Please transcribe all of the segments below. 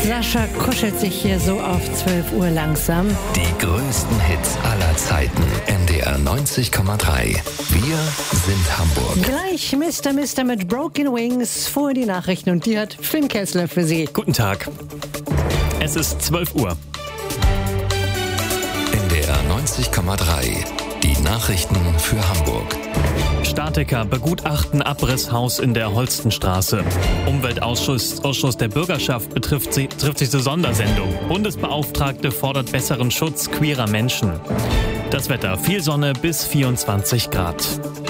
Sascha kuschelt sich hier so auf 12 Uhr langsam. Die größten Hits aller Zeiten. NDR 90,3. Wir sind Hamburg. Gleich Mr. mit Broken Wings. Vorher die Nachrichten und die hat Finn Kessler für Sie. Guten Tag. Es ist 12 Uhr. NDR 90,3. Die Nachrichten für Hamburg. Statiker begutachten Abrisshaus in der Holstenstraße. Umweltausschuss der Bürgerschaft trifft sich zur Sondersendung. Bundesbeauftragte fordert besseren Schutz queerer Menschen. Das Wetter: viel Sonne bis 24 Grad.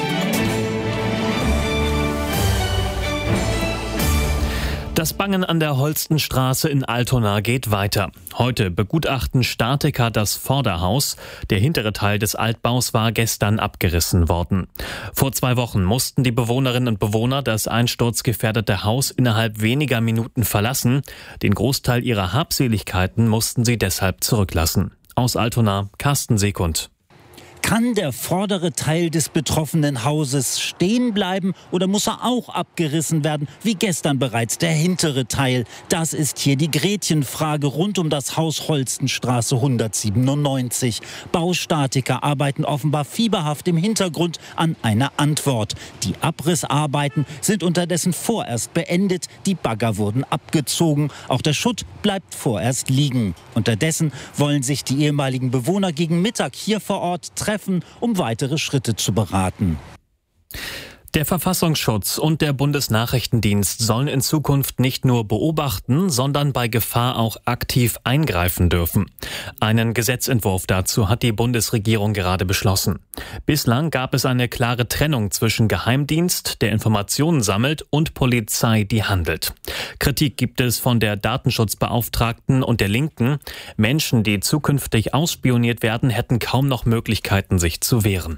Das Bangen an der Holstenstraße in Altona geht weiter. Heute begutachten Statiker das Vorderhaus. Der hintere Teil des Altbaus war gestern abgerissen worden. Vor 2 Wochen mussten die Bewohnerinnen und Bewohner das einsturzgefährdete Haus innerhalb weniger Minuten verlassen. Den Großteil ihrer Habseligkeiten mussten sie deshalb zurücklassen. Aus Altona, Carsten Sekund. Kann der vordere Teil des betroffenen Hauses stehen bleiben oder muss er auch abgerissen werden, wie gestern bereits der hintere Teil? Das ist hier die Gretchenfrage rund um das Haus Holstenstraße 197. Baustatiker arbeiten offenbar fieberhaft im Hintergrund an einer Antwort. Die Abrissarbeiten sind unterdessen vorerst beendet, die Bagger wurden abgezogen, auch der Schutt bleibt vorerst liegen. Unterdessen wollen sich die ehemaligen Bewohner gegen Mittag hier vor Ort treffen, um weitere Schritte zu beraten. Der Verfassungsschutz und der Bundesnachrichtendienst sollen in Zukunft nicht nur beobachten, sondern bei Gefahr auch aktiv eingreifen dürfen. Einen Gesetzentwurf dazu hat die Bundesregierung gerade beschlossen. Bislang gab es eine klare Trennung zwischen Geheimdienst, der Informationen sammelt, und Polizei, die handelt. Kritik gibt es von der Datenschutzbeauftragten und der Linken. Menschen, die zukünftig ausspioniert werden, hätten kaum noch Möglichkeiten, sich zu wehren.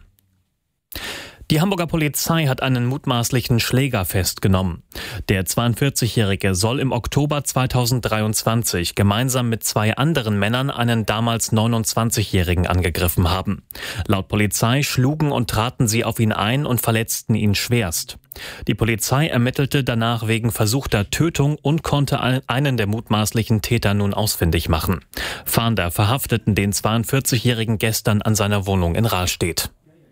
Die Hamburger Polizei hat einen mutmaßlichen Schläger festgenommen. Der 42-Jährige soll im Oktober 2023 gemeinsam mit 2 anderen Männern einen damals 29-Jährigen angegriffen haben. Laut Polizei schlugen und traten sie auf ihn ein und verletzten ihn schwerst. Die Polizei ermittelte danach wegen versuchter Tötung und konnte einen der mutmaßlichen Täter nun ausfindig machen. Fahnder verhafteten den 42-Jährigen gestern an seiner Wohnung in Rahlstedt.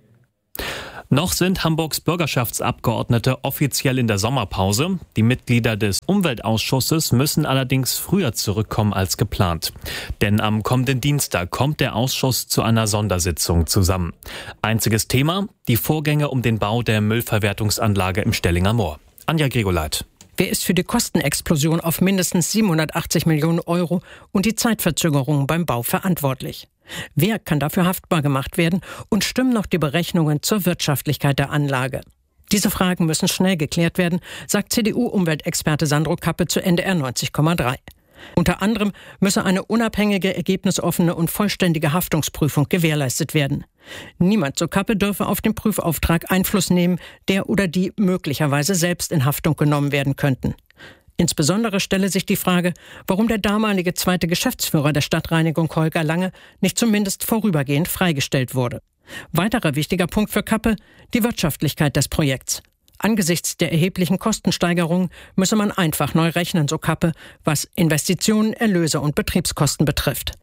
Noch sind Hamburgs Bürgerschaftsabgeordnete offiziell in der Sommerpause. Die Mitglieder des Umweltausschusses müssen allerdings früher zurückkommen als geplant. Denn am kommenden Dienstag kommt der Ausschuss zu einer Sondersitzung zusammen. Einziges Thema: die Vorgänge um den Bau der Müllverwertungsanlage im Stellinger Moor. Anja Grigoleit. Wer ist für die Kostenexplosion auf mindestens 780 Millionen Euro und die Zeitverzögerungen beim Bau verantwortlich? Wer kann dafür haftbar gemacht werden und stimmen noch die Berechnungen zur Wirtschaftlichkeit der Anlage? Diese Fragen müssen schnell geklärt werden, sagt CDU-Umweltexperte Sandro Kappe zu NDR 90,3. Unter anderem müsse eine unabhängige, ergebnisoffene und vollständige Haftungsprüfung gewährleistet werden. Niemand, so Kappe, dürfe auf den Prüfauftrag Einfluss nehmen, der oder die möglicherweise selbst in Haftung genommen werden könnten. Insbesondere stelle sich die Frage, warum der damalige 2. Geschäftsführer der Stadtreinigung Holger Lange nicht zumindest vorübergehend freigestellt wurde. Weiterer wichtiger Punkt für Kappe: die Wirtschaftlichkeit des Projekts. Angesichts der erheblichen Kostensteigerungen müsse man einfach neu rechnen, so Kappe, was Investitionen, Erlöse und Betriebskosten betrifft.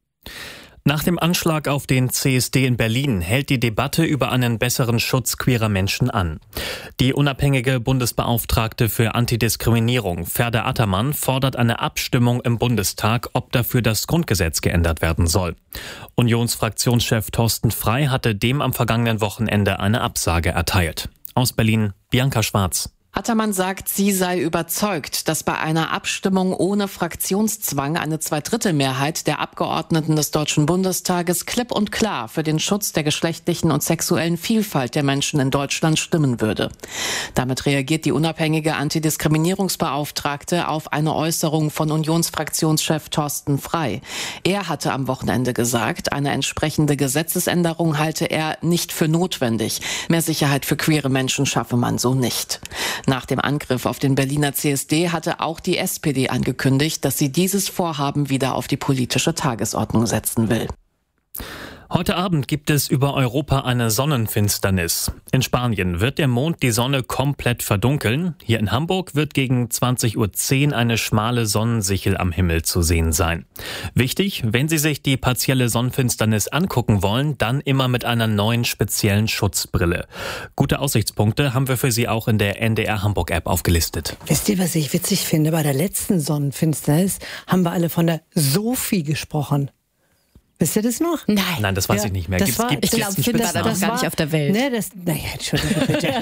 Nach dem Anschlag auf den CSD in Berlin hält die Debatte über einen besseren Schutz queerer Menschen an. Die unabhängige Bundesbeauftragte für Antidiskriminierung, Ferda Attermann, fordert eine Abstimmung im Bundestag, ob dafür das Grundgesetz geändert werden soll. Unionsfraktionschef Thorsten Frey hatte dem am vergangenen Wochenende eine Absage erteilt. Aus Berlin, Bianca Schwarz. Attermann sagt, sie sei überzeugt, dass bei einer Abstimmung ohne Fraktionszwang eine 2/3 der Abgeordneten des Deutschen Bundestages klipp und klar für den Schutz der geschlechtlichen und sexuellen Vielfalt der Menschen in Deutschland stimmen würde. Damit reagiert die unabhängige Antidiskriminierungsbeauftragte auf eine Äußerung von Unionsfraktionschef Thorsten Frey. Er hatte am Wochenende gesagt, eine entsprechende Gesetzesänderung halte er nicht für notwendig. Mehr Sicherheit für queere Menschen schaffe man so nicht. Nach dem Angriff auf den Berliner CSD hatte auch die SPD angekündigt, dass sie dieses Vorhaben wieder auf die politische Tagesordnung setzen will. Heute Abend gibt es über Europa eine Sonnenfinsternis. In Spanien wird der Mond die Sonne komplett verdunkeln. Hier in Hamburg wird gegen 20:10 Uhr eine schmale Sonnensichel am Himmel zu sehen sein. Wichtig, wenn Sie sich die partielle Sonnenfinsternis angucken wollen, dann immer mit einer neuen speziellen Schutzbrille. Gute Aussichtspunkte haben wir für Sie auch in der NDR Hamburg App aufgelistet. Wisst ihr, was ich witzig finde? Bei der letzten Sonnenfinsternis haben wir alle von der Sophie gesprochen. Wisst ihr das noch? Nein, das weiß ich nicht mehr. Ich glaube, Finn war da noch gar nicht auf der Welt. Ne, Entschuldigung bitte.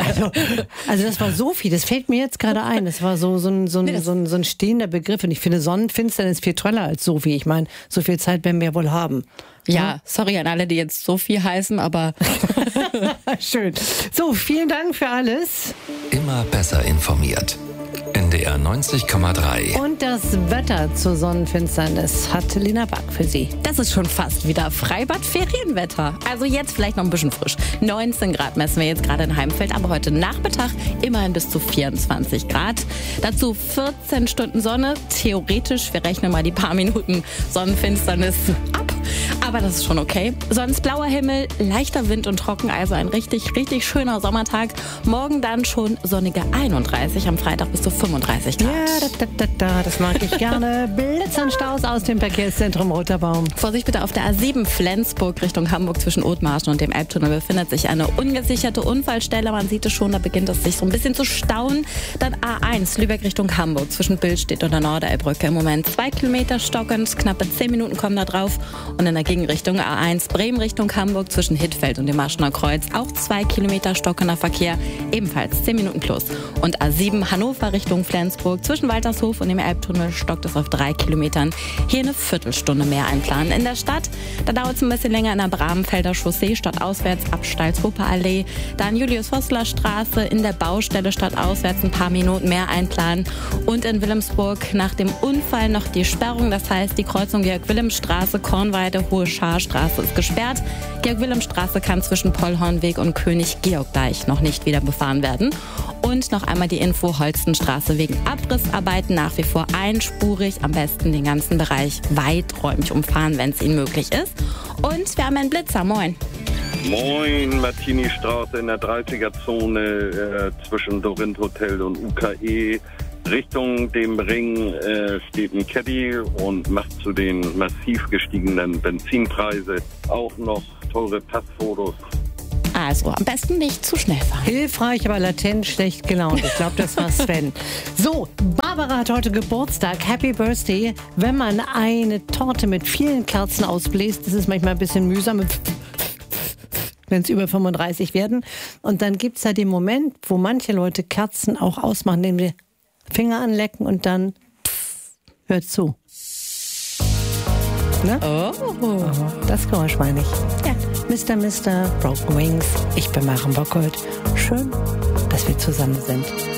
Also das war Sophie, das fällt mir jetzt gerade ein. Das war so ein stehender Begriff. Und ich finde, Sonnenfinsternis viel toller als Sophie. Ich meine, so viel Zeit werden wir wohl haben. Ja, sorry an alle, die jetzt Sophie heißen, aber... Schön. So, vielen Dank für alles. Immer besser informiert. NDR 90,3. Und das Wetter zur Sonnenfinsternis hat Lena Back für Sie. Das ist schon fast wieder Freibad-Ferienwetter. Also jetzt vielleicht noch ein bisschen frisch. 19 Grad messen wir jetzt gerade in Heimfeld, aber heute Nachmittag immerhin bis zu 24 Grad. Dazu 14 Stunden Sonne. Theoretisch, wir rechnen mal die paar Minuten Sonnenfinsternis ab. Aber das ist schon okay. Sonst blauer Himmel, leichter Wind und trocken, also ein richtig, richtig schöner Sommertag. Morgen dann schon sonnige 31, am Freitag bis zu 35 Grad. Ja, das mag ich gerne. Blitz und Staus aus dem Verkehrszentrum Roter Baum. Vorsicht bitte, auf der A7 Flensburg Richtung Hamburg zwischen Othmarschen und dem Elbtunnel befindet sich eine ungesicherte Unfallstelle. Man sieht es schon, da beginnt es sich so ein bisschen zu stauen. Dann A1 Lübeck Richtung Hamburg zwischen Billstedt und der Norderelbbrücke. Im Moment 2 Kilometer stockend, knappe 10 Minuten kommen da drauf. Und in der Gegenrichtung A1 Bremen Richtung Hamburg zwischen Hittfeld und dem Marschener Kreuz auch 2 Kilometer stockender Verkehr, ebenfalls 10 Minuten plus. Und A7 Hannover Richtung Flensburg zwischen Waltershof und dem Elbtunnel stockt es auf 3 Kilometern. Hier eine Viertelstunde mehr einplanen. In der Stadt, da dauert es ein bisschen länger in der Bramfelder Chaussee stadtauswärts ab Stalzhofer Allee. Dann Julius-Vossler-Straße in der Baustelle stadtauswärts ein paar Minuten mehr einplanen. Und in Wilhelmsburg nach dem Unfall noch die Sperrung. Das heißt, die Kreuzung Georg-Wilhelm-Straße, Kornweide, Hohe Scharstraße ist gesperrt. Georg-Wilhelm-Straße kann zwischen Pollhornweg und König-Georg-Deich noch nicht wieder befahren werden. Und noch einmal die Info, Holstenstraße wegen Abrissarbeiten nach wie vor einspurig. Am besten den ganzen Bereich weiträumig umfahren, wenn es Ihnen möglich ist. Und wir haben einen Blitzer. Moin. Moin, Martini-Straße in der 30er-Zone zwischen Dorint Hotel und UKE. Richtung dem Ring steht ein Caddy und macht zu den massiv gestiegenen Benzinpreisen auch noch teure Passfotos. Also am besten nicht zu schnell fahren. Hilfreich, aber latent schlecht gelaunt. Ich glaube, das war Sven. So, Barbara hat heute Geburtstag. Happy Birthday. Wenn man eine Torte mit vielen Kerzen ausbläst, das ist manchmal ein bisschen mühsam, wenn es über 35 werden. Und dann gibt es ja den Moment, wo manche Leute Kerzen auch ausmachen, indem sie Finger anlecken und dann hört zu. Ne? Oh, das Geräusch meine ich. Ja. Mr. Broken Wings. Ich bin Maren Bockholt. Schön, dass wir zusammen sind.